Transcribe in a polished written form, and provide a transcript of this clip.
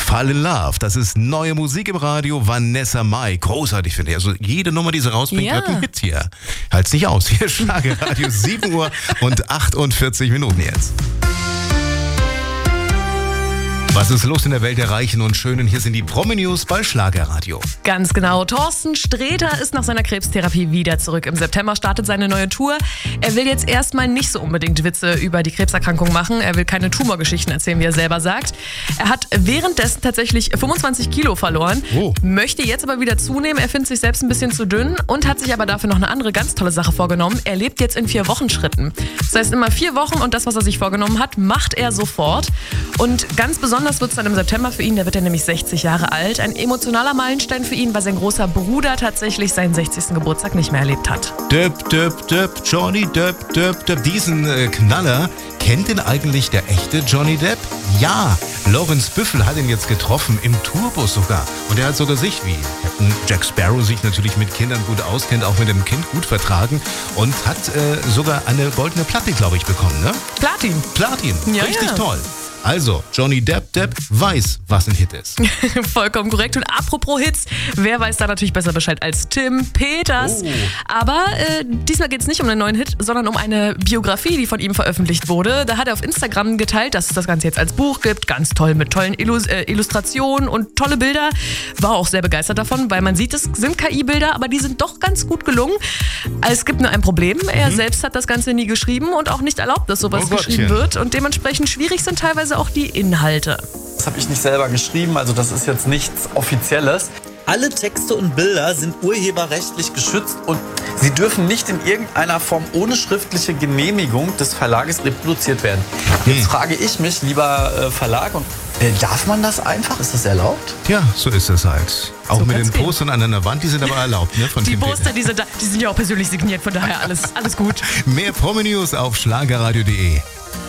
Fall in Love. Das ist neue Musik im Radio. Vanessa Mai. Großartig, finde ich. Also jede Nummer, die sie rausbringt, wird ein Hit hier. Halt's nicht aus. Hier Schlagerradio, 7 Uhr und 48 Minuten jetzt. Was ist los in der Welt der Reichen und Schönen? Hier sind die Promi-News bei Schlagerradio. Ganz genau. Thorsten Sträter ist nach seiner Krebstherapie wieder zurück. Im September startet seine neue Tour. Er will jetzt erstmal nicht so unbedingt Witze über die Krebserkrankung machen. Er will keine Tumorgeschichten erzählen, wie er selber sagt. Er hat währenddessen tatsächlich 25 Kilo verloren, möchte jetzt aber wieder zunehmen. Er findet sich selbst ein bisschen zu dünn und hat sich aber dafür noch eine andere ganz tolle Sache vorgenommen. Er lebt jetzt in 4-Wochen-Schritten. Das heißt immer 4 Wochen und das, was er sich vorgenommen hat, macht er sofort. Und ganz besonders wird es dann im September für ihn, da wird er nämlich 60 Jahre alt. Ein emotionaler Meilenstein für ihn, weil sein großer Bruder tatsächlich seinen 60. Geburtstag nicht mehr erlebt hat. Johnny Depp. Diesen Knaller, kennt denn eigentlich der echte Johnny Depp? Ja, Lawrence Büffel hat ihn jetzt getroffen, im Tourbus sogar. Und er hat sogar sich, wie Captain Jack Sparrow sich natürlich mit Kindern gut auskennt, auch mit dem Kind gut vertragen und hat sogar eine goldene Platte, glaube ich, bekommen, ne? Platin, ja, richtig toll. Also, Johnny Depp weiß, was ein Hit ist. Vollkommen korrekt. Und apropos Hits, wer weiß da natürlich besser Bescheid als Tim Peters. Aber diesmal geht es nicht um einen neuen Hit, sondern um eine Biografie, die von ihm veröffentlicht wurde. Da hat er auf Instagram geteilt, dass es das Ganze jetzt als Buch gibt. Ganz toll, mit tollen Illustrationen und tolle Bilder. War auch sehr begeistert davon, weil man sieht, es sind KI-Bilder, aber die sind doch ganz gut gelungen. Es gibt nur ein Problem. Er selbst hat das Ganze nie geschrieben und auch nicht erlaubt, dass sowas geschrieben wird. Und dementsprechend schwierig sind teilweise auch die Inhalte. Das habe ich nicht selber geschrieben, also das ist jetzt nichts Offizielles. Alle Texte und Bilder sind urheberrechtlich geschützt und sie dürfen nicht in irgendeiner Form ohne schriftliche Genehmigung des Verlages reproduziert werden. Jetzt frage ich mich, lieber Verlag, darf man das einfach? Ist das erlaubt? Ja, so ist es halt. Auch so mit den Postern an einer Wand, die sind aber erlaubt, ne? Von die Poster, die sind ja auch persönlich signiert, von daher alles gut. Mehr Promi-News auf schlagerradio.de.